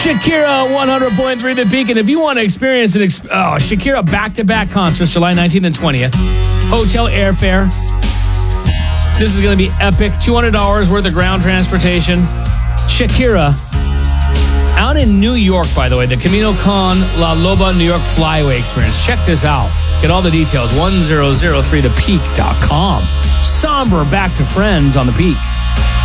Shakira, 100.3 The Peak. And if you want to experience Shakira back-to-back concerts, July 19th and 20th, hotel airfare. This is going to be epic. $200 worth of ground transportation. Shakira, out in New York, by the way, the Camino Con La Loba New York Flyway Experience. Check this out. Get all the details, 1003thepeak.com. Somber back to friends on The Peak.